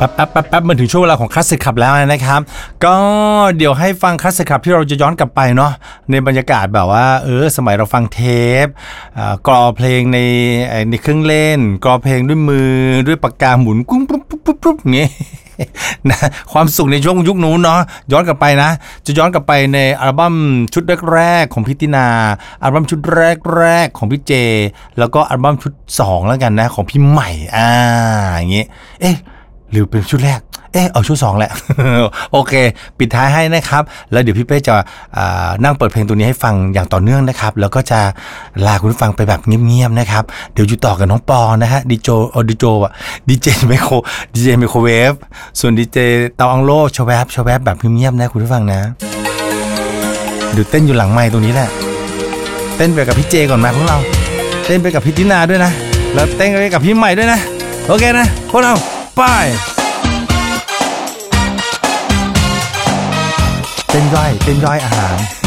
แป๊บมันถึงช่วงเวลาของคลาสสิกคลับแล้วนะครับก็เดี๋ยวให้ฟังคลาสสิกคลับที่เราจะย้อนกลับไปเนาะในบรรยากาศแบบว่าสมัยเราฟังเทปกรอเพลงในเครื่องเล่นกรอเพลงด้วยมือด้วยปากกาหมุนกุ้งปุ๊บอย่างงี้นะความสุขในช่วงยุคนู้นเนาะย้อนกลับไปนะจะย้อนกลับไปในอัลบั้มชุดแรกๆของพี่ตินาอัลบั้มชุดแรกๆของพี่เจแล้วก็อัลบั้มชุด2แล้วกันนะของพี่ใหม่อย่างงี้หรือเป็นชุดแรกเอาชุด2แหละ โอเคปิดท้ายให้นะครับแล้วเดี๋ยวพี่เป้จะนั่งเปิดเพลงตัวนี้ให้ฟังอย่างต่อเนื่องนะครับแล้วก็จะลาคุณผู้ฟังไปแบบเงียบๆนะครับเดี๋ยวอยู่ต่อกับน้องปอนะฮะดีเจไมโครเวฟส่วนดีเจเตาอังโลชแวบแบบเงียบๆนะคุณผู้ฟังนะเดี๋ยวเต้นอยู่หลังไมค์ตรงนี้แหละเต้นไปกับพี่เจก่อนมาพวกเราเต้นไปกับพี่ตินาด้วยนะแล้วเต้นไปกับพี่ใหม่ด้วยนะโอเคนะพวกเราไปเต้นย่อยอาหาร